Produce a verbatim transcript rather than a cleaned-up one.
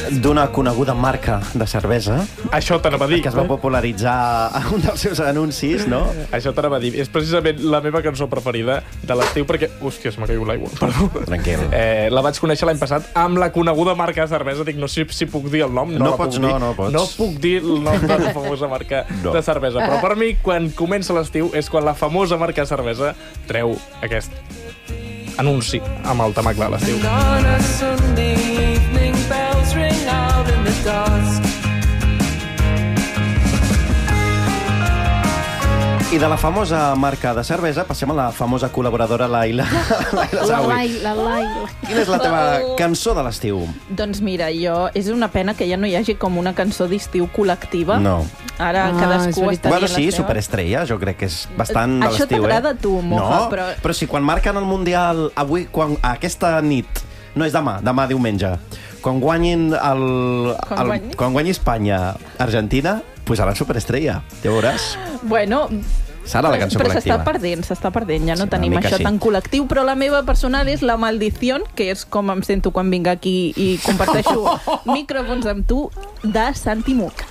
d'una coneguda marca de cervesa. Això t'anava a dir. Que es va popularitzar a un dels seus anuncis, no? Això t'anava a dir. És precisament la meva cançó preferida de l'estiu perquè... Hòstia, m'ha caigut l'aigua. Perdó. Tranquil. Eh, la vaig conèixer l'any passat amb la coneguda marca de cervesa. Dic, no sé si puc dir el nom. No, no la pots, puc no, dir. no pots. No puc dir el nom de la famosa marca no. de cervesa. Però per mi, quan comença l'estiu, és quan la famosa marca de cervesa treu aquest anunci amb el tema clar a l'estiu. I de la famosa marca de cervesa passem a la famosa col·laboradora Laila. La Laila, la Laila. Quina és la teva cançó de l'estiu? Doncs mira, jo... És una pena que ja no hi hagi com una cançó d'estiu col·lectiva. No. Ara ah, cadascú està bueno, dient sí, la seva. Superestrella, jo crec que és bastant de l'estiu, eh? Això t'agrada a tu, Moja, no, però... però si quan marquen el Mundial avui, quan, aquesta nit, no és demà, demà diumenge, quan guanyin el... Quan el guanyi? quan guanyi Espanya, Argentina, posaran Superestrella, ja veuràs. Bueno... Serà la cançó però col·lectiva. s'està perdent, s'està perdent. Ja no Sí, tenim això sí. tan col·lectiu, però la meva personal és La Maldición, que és com em sento quan vinc aquí i comparteixo micròfons amb tu, de Santi Muc.